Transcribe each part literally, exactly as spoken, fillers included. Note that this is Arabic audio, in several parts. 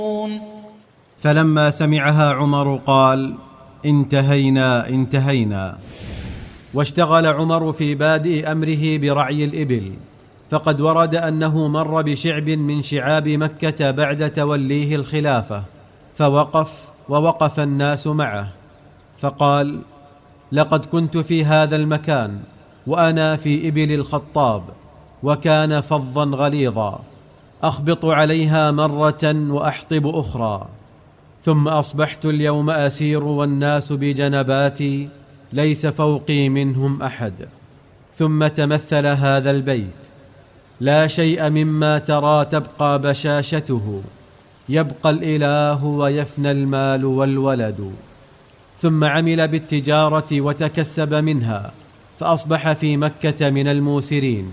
فلما سمعها عمر قال: انتهينا انتهينا. واشتغل عمر في بادئ أمره برعي الإبل، فقد ورد أنه مر بشعب من شعاب مكة بعد توليه الخلافة، فوقف ووقف الناس معه، فقال: لقد كنت في هذا المكان وأنا في إبل الخطاب، وكان فظا غليظا، أخبط عليها مرة وأحطب أخرى، ثم أصبحت اليوم أسير والناس بجنباتي ليس فوقي منهم أحد. ثم تمثل هذا البيت: لا شيء مما ترى تبقى بشاشته، يبقى الإله ويفنى المال والولد. ثم عمل بالتجارة وتكسب منها، فأصبح في مكة من الموسرين.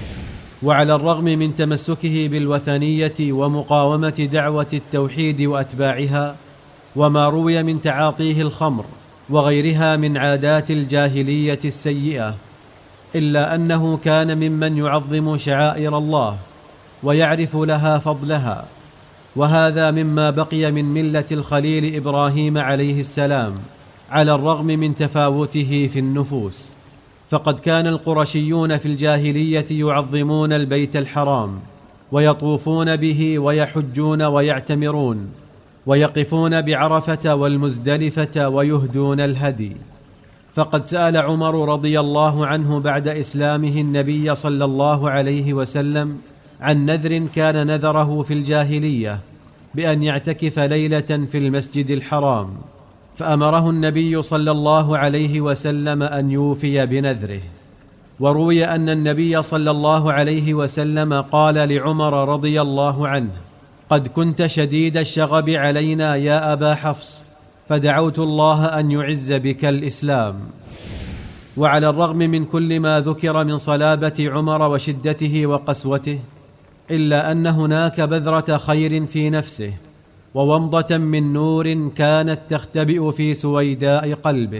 وعلى الرغم من تمسكه بالوثنية ومقاومة دعوة التوحيد وأتباعها، وما روي من تعاطيه الخمر وغيرها من عادات الجاهلية السيئة، إلا أنه كان ممن يعظم شعائر الله ويعرف لها فضلها، وهذا مما بقي من ملة الخليل إبراهيم عليه السلام على الرغم من تفاوته في النفوس. فقد كان القرشيون في الجاهلية يعظمون البيت الحرام، ويطوفون به ويحجون ويعتمرون، ويقفون بعرفة والمزدلفة ويهدون الهدي. فقد سأل عمر رضي الله عنه بعد إسلامه النبي صلى الله عليه وسلم عن نذر كان نذره في الجاهلية بأن يعتكف ليلة في المسجد الحرام، فأمره النبي صلى الله عليه وسلم أن يوفي بنذره. وروي أن النبي صلى الله عليه وسلم قال لعمر رضي الله عنه: قد كنت شديد الشغب علينا يا أبا حفص، فدعوت الله أن يعز بك الإسلام. وعلى الرغم من كل ما ذكر من صلابة عمر وشدته وقسوته، إلا أن هناك بذرة خير في نفسه وومضة من نور كانت تختبئ في سويداء قلبه.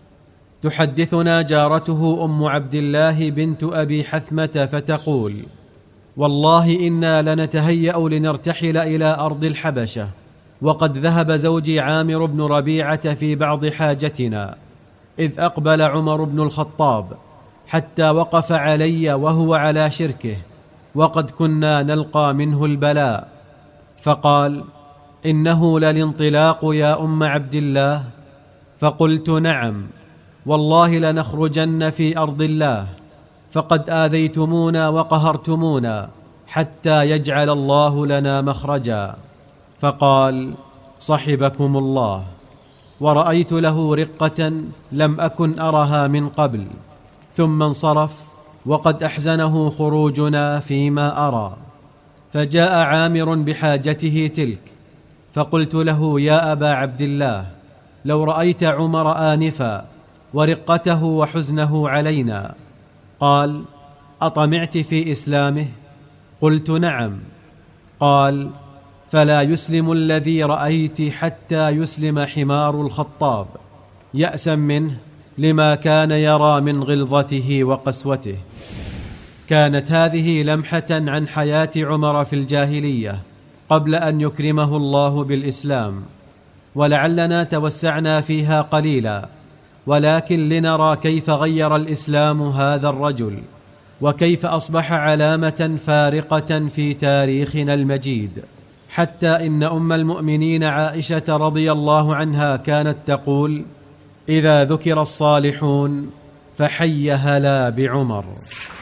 تحدثنا جارته أم عبد الله بنت أبي حثمة فتقول: والله إنا لنتهيأ لنرتحل إلى أرض الحبشة، وقد ذهب زوجي عامر بن ربيعة في بعض حاجتنا، إذ أقبل عمر بن الخطاب حتى وقف علي وهو على شركه، وقد كنا نلقى منه البلاء، فقال: إنه للانطلاق يا أم عبد الله؟ فقلت: نعم، والله لنخرجن في أرض الله، فقد آذيتمونا وقهرتمونا حتى يجعل الله لنا مخرجا. فقال: صحبكم الله. ورأيت له رقة لم أكن أرها من قبل، ثم انصرف وقد أحزنه خروجنا فيما أرى. فجاء عامر بحاجته تلك، فقلت له: يا أبا عبد الله، لو رأيت عمر آنفا ورقته وحزنه علينا. قال: أطمعت في إسلامه؟ قلت: نعم. قال: فلا يسلم الذي رأيت حتى يسلم حمار الخطاب، يأسا منه لما كان يرى من غلظته وقسوته. كانت هذه لمحة عن حياة عمر في الجاهلية قبل أن يكرمه الله بالإسلام، ولعلنا توسعنا فيها قليلا، ولكن لنرى كيف غير الإسلام هذا الرجل، وكيف أصبح علامة فارقة في تاريخنا المجيد. حتى إن أم المؤمنين عائشة رضي الله عنها كانت تقول: إذا ذكر الصالحون فحي هلا بعمر.